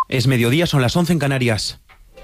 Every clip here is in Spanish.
Es mediodía, son las 11 en Canarias.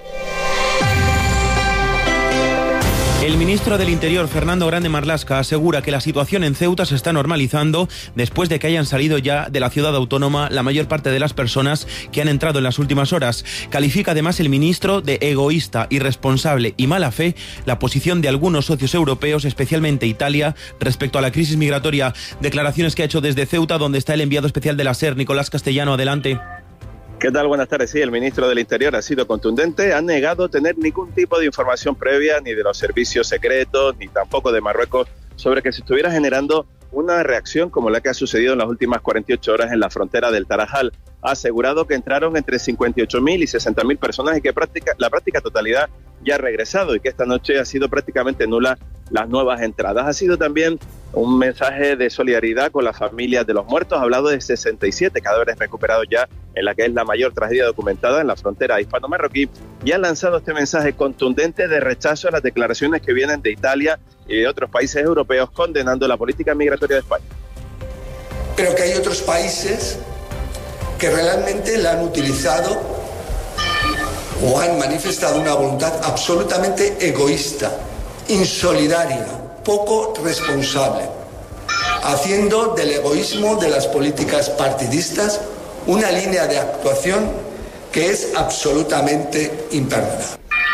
El ministro del Interior, Fernando Grande Marlaska, asegura que la situación en Ceuta se está normalizando después de que hayan salido ya de la ciudad autónoma la mayor parte de las personas que han entrado en las últimas horas. Califica además el ministro de egoísta, irresponsable y mala fe la posición de algunos socios europeos, especialmente Italia, respecto a la crisis migratoria. Declaraciones que ha hecho desde Ceuta, donde está el enviado especial de la SER, Nicolás Castellano. Adelante. ¿Qué tal? Buenas tardes. Sí, el ministro del Interior ha sido contundente, ha negado tener ningún tipo de información previa ni de los servicios secretos, ni tampoco de Marruecos, sobre que se estuviera generando una reacción como la que ha sucedido en las últimas 48 horas en la frontera del Tarajal. Ha asegurado que entraron entre 58.000 y 60.000 personas y que la práctica totalidad ya ha regresado y que esta noche ha sido prácticamente nula las nuevas entradas. Ha sido también un mensaje de solidaridad con las familias de los muertos. Ha hablado de 67 cadáveres recuperados ya en la que es la mayor tragedia documentada en la frontera hispano-marroquí, y ha lanzado este mensaje contundente de rechazo a las declaraciones que vienen de Italia y de otros países europeos condenando la política migratoria de España. Pero que hay otros países que realmente la han utilizado o han manifestado una voluntad absolutamente egoísta, insolidaria, poco responsable, haciendo del egoísmo de las políticas partidistas una línea de actuación que es absolutamente imperdonable.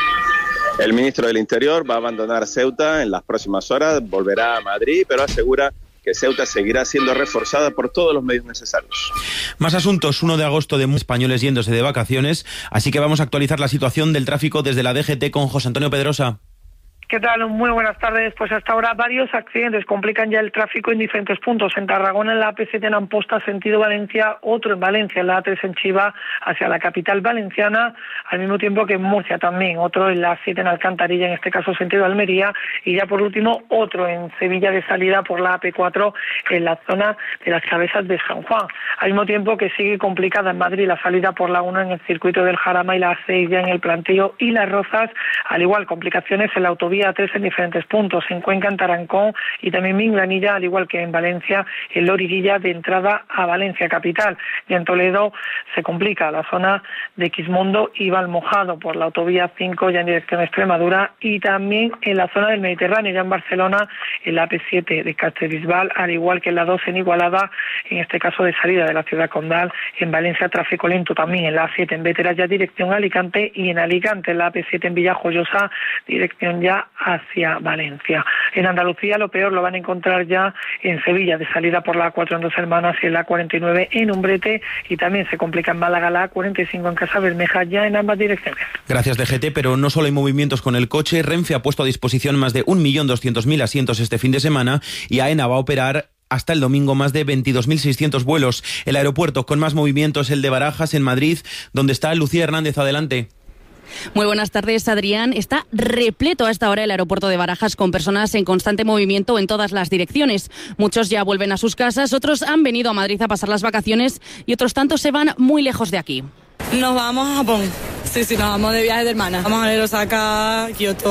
El ministro del Interior va a abandonar Ceuta en las próximas horas, volverá a Madrid, pero asegura que Ceuta seguirá siendo reforzada por todos los medios necesarios. Más asuntos. 1 de agosto de muchos españoles yéndose de vacaciones, así que vamos a actualizar la situación del tráfico desde la DGT con José Antonio Pedrosa. ¿Qué tal? Muy buenas tardes. Pues hasta ahora varios accidentes complican ya el tráfico en diferentes puntos. En Tarragona, en la AP7 en Amposta, sentido Valencia, otro en Valencia, en la A3 en Chiva, hacia la capital valenciana, al mismo tiempo que en Murcia también, otro en la A7 en Alcantarilla, en este caso sentido Almería, y ya por último otro en Sevilla de salida por la AP4 en la zona de las Cabezas de San Juan. Al mismo tiempo que sigue complicada en Madrid la salida por la 1 en el circuito del Jarama y la A6 ya en el Plantío y Las Rozas, al igual complicaciones en la autovía A3 en diferentes puntos, en Cuenca, en Tarancón y también Minglanilla, al igual que en Valencia, en Loriguilla de entrada a Valencia capital. Y en Toledo se complica la zona de Quismondo y Valmojado por la autovía 5 ya en dirección a Extremadura, y también en la zona del Mediterráneo, ya en Barcelona, en la AP7 de Castellbisbal, al igual que en la 2 en Igualada, en este caso de salida de la ciudad condal. En Valencia tráfico lento también en la A7 en Bétera ya dirección a Alicante, y en Alicante en la AP7 en Villajoyosa dirección ya hacia Valencia. En Andalucía lo peor lo van a encontrar ya en Sevilla de salida por la A4 en Dos Hermanas y en la A49 en Umbrete, y también se complica en Málaga la A45 en Casa Bermeja ya en ambas direcciones. Gracias, DGT, pero no solo hay movimientos con el coche. Renfe ha puesto a disposición más de 1.200.000 asientos este fin de semana y AENA va a operar hasta el domingo más de 22.600 vuelos. El aeropuerto con más movimientos es el de Barajas en Madrid, donde está Lucía Hernández. Adelante. Muy buenas tardes, Adrián. Está repleto a esta hora el aeropuerto de Barajas con personas en constante movimiento en todas las direcciones. Muchos ya vuelven a sus casas, otros han venido a Madrid a pasar las vacaciones y otros tantos se van muy lejos de aquí. Nos vamos a Japón. Sí, nos vamos de viaje de hermana. Vamos a ver Osaka, Kioto.